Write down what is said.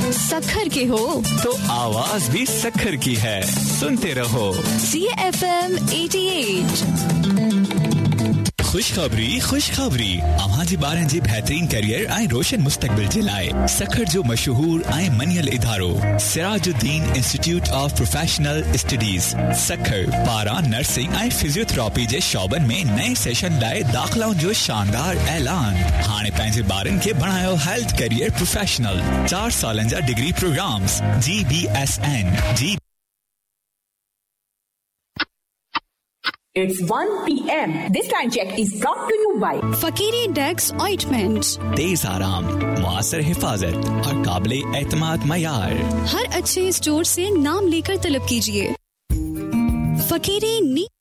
सक्खर के हो तो आवाज भी सक्खर की है। सुनते रहो CFM 88। खुशखबरी अमाजी बारह जी बेहतरीन करियर आए रोशन मुस्तकबिल जिलाए सखर जो मशहूर आए मनियल इदारो Sirajuddin institute of professional studies Sukkur पारा नर्सिंग आए फिजियोथेरेपी जे शोबन में नए सेशन लाए दाखिला जो शानदार ऐलान हाने पंहिंजे बारन के बनायो हेल्थ करियर प्रोफेशनल 4 सालन जा degree programs GBSN ji. It's 1 p.m. This time check is brought to you by फकीरी desks ointment. तेज आराम, मुआसर हिफाजत और काबिले एतमाद मयार। हर अच्छे स्टोर से नाम लेकर तलब कीजिए। फकीरी नी